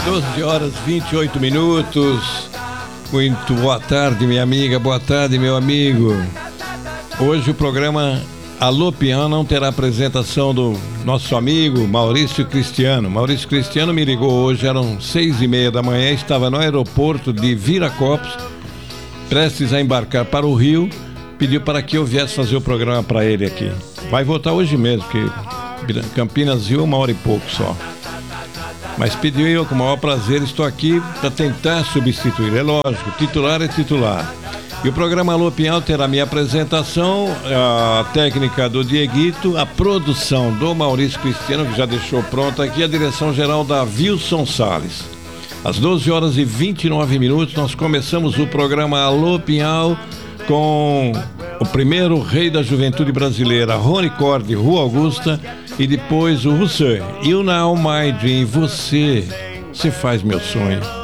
12 horas 28 minutos. Muito boa tarde, minha amiga, boa tarde, meu amigo. Hoje o programa Alô Peão não terá apresentação do nosso amigo Maurício Cristiano. Maurício Cristiano me ligou hoje, eram 6h30 da manhã, estava no aeroporto de Viracopos, prestes a embarcar para o Rio, pediu para que eu viesse fazer o programa para ele aqui. Vai voltar hoje mesmo, porque Campinas Rio 1 hora e pouco só. Mas pediu, eu com o maior prazer estou aqui para tentar substituir. É lógico, titular é titular. E o programa Alô Pinhal terá minha apresentação, a técnica do Dieguito, a produção do Maurício Cristiano, que já deixou pronta aqui, a direção geral da Wilson Salles. Às 12 horas e 29 minutos nós começamos o programa Alô Pinhal com o primeiro rei da juventude brasileira, Rony Cord, Rua Augusta, e depois o Hussein. You Now My Dream, você faz meu sonho.